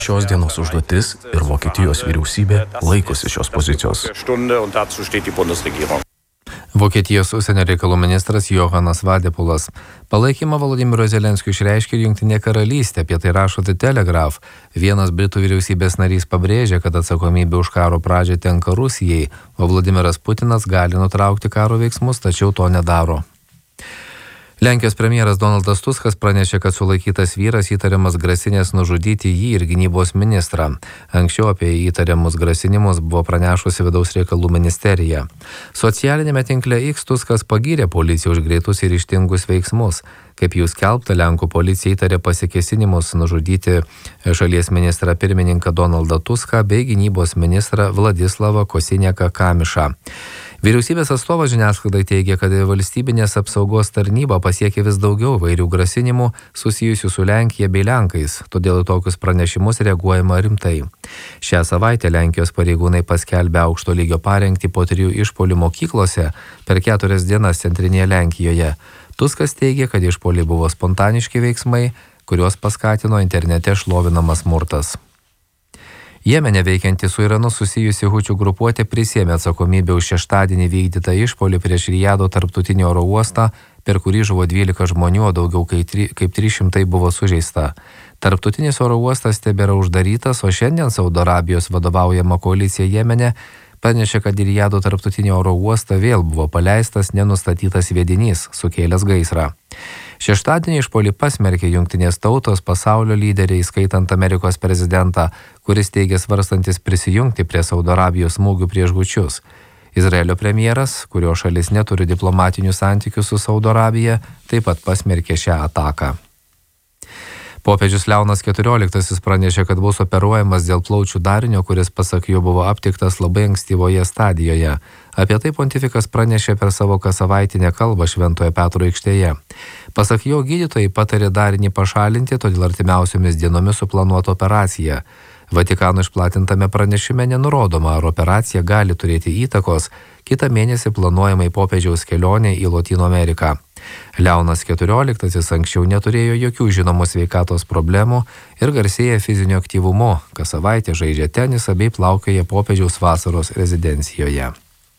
Šios dienos užduotis ir Vokietijos vyriausybė laikosi šios pozicijos. Vokietijos užsienio reikalų ministras Johanas Vadepulas. Palaikymą Volodymyrui Zelenskiui išreiškė ir Jungtinė karalystė, apie tai rašo The Telegraph. Vienas Britų vyriausybės narys pabrėžė, kad atsakomybė už karo pradžią tenka Rusijai, o Vladimiras Putinas gali nutraukti karo veiksmus, tačiau to nedaro. Lenkijos premjeras Donaldas Tuskas pranešė, kad sulaikytas vyras įtariamas grasinęs nužudyti jį ir gynybos ministrą. Anksčiau apie įtariamus grasinimus buvo pranešusi Vidaus reikalų ministerija. Socialinėme tinkle X Tuskas pagyrė policiją už greitus ir ryžtingus veiksmus. Kaip jau skelbta, Lenkų policija įtarė pasikėsinimus nužudyti šalies ministrą pirmininką Donaldą Tuską bei gynybos ministrą Vladislavą Kosiniaką-Kamišą. Vyriausybės atstovas žiniasklaidai teigia, kad valstybinės apsaugos tarnyba pasiekė vis daugiau įvairių grasinimų susijusių su Lenkija bei Lenkais, todėl į tokius pranešimus reaguojama rimtai. Šią savaitę Lenkijos pareigūnai paskelbė aukšto lygio parengtį po 3 išpuolių mokyklose per 4 dienas centrinėje Lenkijoje. Tuskas teigia, kad išpuoliai buvo spontaniški veiksmai, kuriuos paskatino internete šlovinamas smurtas. Jemene veikianti su Iranu susijusi hučių grupuotė prisėmė atsakomybę už šeštadienį vykdytą išpuolį prieš Rijado tarptautinį oro uostą, per kurį žuvo 12 žmonių, o daugiau kaip 300 buvo sužeista. Tarptautinis oro uostas tebėra uždarytas, o šiandien Saudo Arabijos vadovaujama koalicija Jemene pranešė, kad į Rijado tarptautinį oro uostą vėl buvo paleistas nenustatytas sviedinys, sukėlęs gaisrą. Šeštadienį išpuolį pasmerkė Jungtinės tautos, pasaulio lyderiai, įskaitant Amerikos prezidentą, kuris teigia svarstantis prisijungti prie Saudo Arabijos smūgių prieš hučius. Izraelio premjeras, kurio šalis neturi diplomatinių santykių su Saudo Arabija, taip pat pasmerkė šią ataką. Popiežius Leonas XIV pranešė, kad bus operuojamas dėl plaučių darinio, kuris pasak jo buvo aptiktas labai ankstyvoje stadijoje. Apie tai pontifikas pranešė per savo kassavaitinę kalbą Šventojo Petro aikštėje. Pasak jo, gydytojai patarė darinį pašalinti, todėl artimiausiomis dienomis suplanuota operacija. Vatikano išplatintame pranešime nenurodoma, ar operacija gali turėti įtakos kitą mėnesį planuojamai popiežiaus kelionė į Lotynų Ameriką. Leonas XIV anksčiau neturėjo jokių žinomų sveikatos problemų ir garsėja fiziniu aktyvumu, kas savaitę žaidžia tenisą bei plaukioja popiežiaus vasaros rezidencijoje.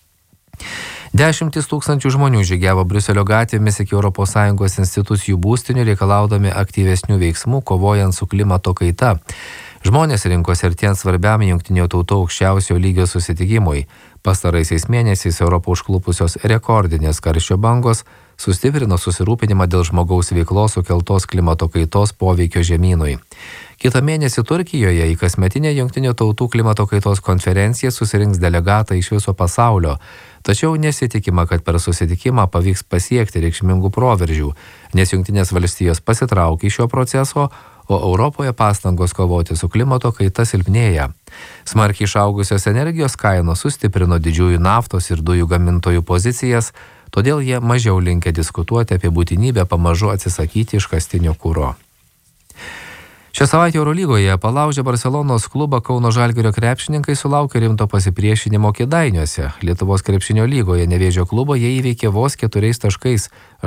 10 tūkstančių žmonių žygiavo Briuselio gatvėmis iki ES institucijų būstinių reikalaudami aktyvesnių veiksmų kovojant su klimato kaita. Žmonės rinkosi artėjant svarbiam Jungtinių tautų aukščiausio lygio susitikimui. Pastaraisiais mėnesiais Europą užklupusios rekordinės karščio bangos sustiprino susirūpinimą dėl žmogaus veiklos sukeltos klimato kaitos poveikio žemynui. Kitą mėnesį Turkijoje į kasmetinę Jungtinių tautų klimato kaitos konferenciją susirinks delegatai iš viso pasaulio. Tačiau nesitikima, kad per susitikimą pavyks pasiekti reikšmingų proveržių, nes Jungtinės valstijos pasitraukė iš šio proceso, o Europoje pastangos kovoti su klimato kaita silpnėja. Smarkiai išaugusios energijos kainos sustiprino didžiųjų naftos ir dujų gamintojų pozicijas, todėl jie mažiau linkę diskutuoti apie būtinybę pamažu atsisakyti iškastinio kuro. Šią savaitę Eurolygoje palaužę Barselonos klubą Kauno Žalgirio krepšininkai sulaukė rimto pasipriešinimo Kėdainiuose. Lietuvos krepšinio lygoje Nevėžio klubo jie įveikė vos 4 taškais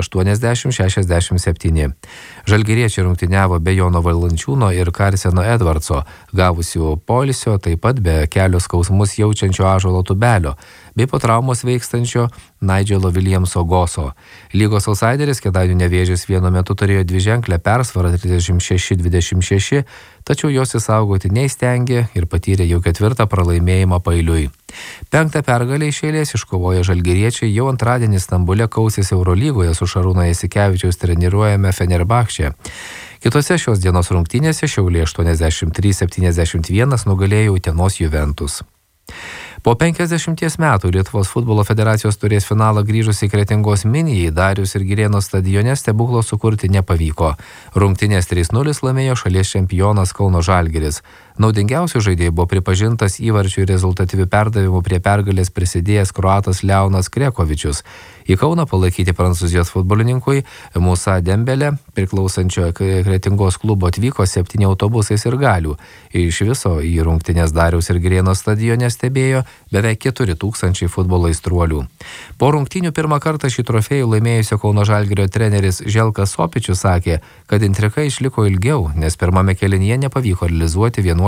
80-67. Žalgiriečiai rungtyniavo be Jono Valančiūno ir Karseno Edvardso, gavusių poilsio, taip pat be kelios skausmus jaučiančio Ąžuolo Tubelio, bei po traumos veikstančio Nigelo Williamso Goso. Lygos outsideris Kėdainių Nevėžis vienu metu turėjo dviženklę persvarą 36-26, tačiau jos įsaugoti neįstengė ir patyrė jau 4. pralaimėjimą paeiliui. 5. pergalę iš eilės iškovoję žalgiriečiai jau antradienį Stambule kausėsi Eurolygoje su Šarūno Jasikevičiaus treniruojame Fenerbahče. Kitose šios dienos rungtynėse Šiauliai 83-71 nugalėjo Utenos Juventus. Po 50 metų Lietuvos futbolo federacijos taurės finalą grįžusiai Kretingos Minijai Dariaus ir Girėno stadione stebuklo sukurti nepavyko. Rungtynės 3-0 laimėjo šalies čempionas Kauno Žalgiris. Naudingiausių žaidėjų buvo pripažintas įvarčių ir rezultatyvių perdavimų prie pergalės prisidėjęs kroatas Leonas Krekovičius. Į Kauną palaikyti prancūzijos futbolininkui Musa Dembelė, priklausančio Kretingos klubo, atvyko 7 autobusais ir galių. Iš viso į rungtynes Dariaus ir Girėno stadione stebėjo beveik 4000 futbolo aistruolių. Po rungtynių pirmą kartą šį trofėjų laimėjusio Kauno Žalgirio treneris Želkas Sopičius sakė, kad intriga išliko ilgiau, nes pirmame kėlinyje nepavyko realizuoti 11